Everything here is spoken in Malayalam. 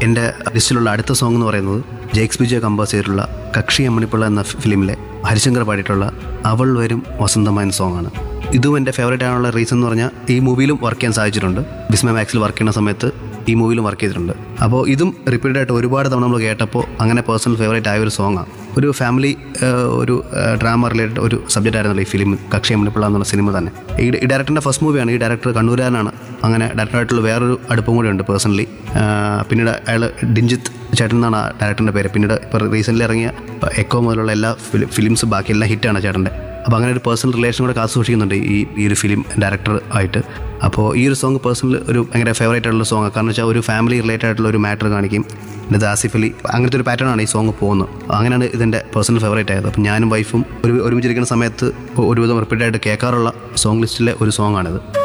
എൻ്റെ ലിസ്റ്റിലുള്ള അടുത്ത സോങ് എന്ന് പറയുന്നത് ജെയ്ക്സ് ബിജോ കമ്പോസ് ചെയ്തിട്ടുള്ള കക്ഷി അമ്മണിപ്പിള്ള എന്ന ഫിലിമിലെ ഹരിശങ്കർ പാടിയിട്ടുള്ള അവൾ വരും വസന്തമായ എന്ന സോങ്ങാണ്. ഇതും എൻ്റെ ഫേവറേറ്റ് ആണുള്ള റീസൺ എന്ന് പറഞ്ഞാൽ ഈ മൂവിയിലും വർക്ക് ചെയ്യാൻ സാധിച്ചിട്ടുണ്ട്. വിസ്മയ മാക്സിൽ വർക്ക് ചെയ്യുന്ന സമയത്ത് ഈ മൂവിയിലും വർക്ക് ചെയ്തിട്ടുണ്ട്. അപ്പോൾ ഇതും റിപ്പീറ്റഡായിട്ട് ഒരുപാട് തവണ നമ്മൾ കേട്ടപ്പോൾ അങ്ങനെ പേഴ്സണൽ ഫേവറേറ്റ് ആയ ഒരു സോങ്ങാണ്. ഒരു ഫാമിലി ഒരു ഡ്രാമ റിലേറ്റഡ് ഒരു സബ്ജക്റ്റ് ആയിരുന്നല്ലോ ഈ ഫിലിം കക്ഷി അമ്മണിപ്പിള്ള എന്നുള്ള സിനിമ തന്നെ. ഈ ഡയറക്ടറിൻ്റെ ഫസ്റ്റ് മൂവിയാണ്. ഈ ഡയറക്ടർ കണ്ണൂരാനാണ്. അങ്ങനെ ഡയറക്ടറായിട്ടുള്ള വേറൊരു അടുപ്പം കൂടിയുണ്ട് പേഴ്സണലി. പിന്നീട് അയാൾ ഡിഞ്ചിത്ത് ചേട്ടൻ എന്നാണ് ആ ഡയറക്ടറിൻ്റെ പേര്. പിന്നീട് ഇപ്പോൾ റീസെൻ്റ്ലി ഇറങ്ങിയ എക്കോ മുതലുള്ള എല്ലാ ഫിലിംസ് ബാക്കിയെല്ലാം ഹിറ്റാണ് ചേട്ടൻ്റെ. അപ്പോൾ അങ്ങനെ ഒരു പേഴ്സണൽ റിലേഷൻ കൂടെ കാത്തു സൂക്ഷിക്കുന്നുണ്ട് ഈ ഒരു ഫിലിം ഡയറക്ടർ ആയിട്ട്. അപ്പോൾ ഈ ഒരു സോങ് പേഴ്സണൽ ഒരു ഭയങ്കര ഫേവറേറ്റ് ആയിട്ടുള്ള സോങ്. കാരണം വെച്ചാൽ ഒരു ഫാമിലി റിലേറ്റഡ് ആയിട്ടുള്ള ഒരു മാറ്റർ കാണിക്കും. ഇത് ആസിഫ് അലി അങ്ങനത്തെ ഒരു പാറ്റേണാണ് ഈ സോങ് പോകുന്നത്. അങ്ങനെയാണ് ഇതിൻ്റെ പേഴ്സണൽ ഫേവറേറ്റ് ആയത്. അപ്പം ഞാനും വൈഫും ഒരുമിച്ചിരിക്കുന്ന സമയത്ത് ഒരുവിധം റിപ്പീറ്റായിട്ട് കേൾക്കാറുള്ള സോങ് ലിസ്റ്റിലെ ഒരു സോങ്ങാണിത്.